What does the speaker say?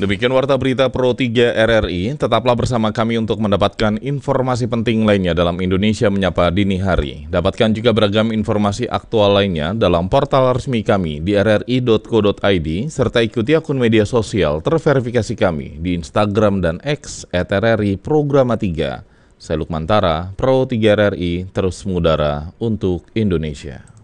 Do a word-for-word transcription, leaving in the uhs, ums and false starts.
Demikian Warta Berita Pro tiga R R I, tetaplah bersama kami untuk mendapatkan informasi penting lainnya dalam Indonesia Menyapa Dini Hari. Dapatkan juga beragam informasi aktual lainnya dalam portal resmi kami di r r i dot co dot i d, serta ikuti akun media sosial terverifikasi kami di Instagram dan X at R R I Programa tiga. Saya Lukman Tara, Pro tiga R R I, terus mengudara untuk Indonesia.